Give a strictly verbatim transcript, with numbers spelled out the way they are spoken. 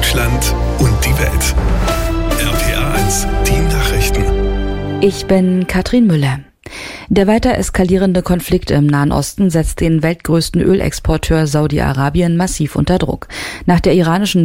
Deutschland und die Welt. R P R eins, die Nachrichten. Ich bin Katrin Müller. Der weiter eskalierende Konflikt im Nahen Osten setzt den weltgrößten Ölexporteur Saudi-Arabien massiv unter Druck. Nach der iranischen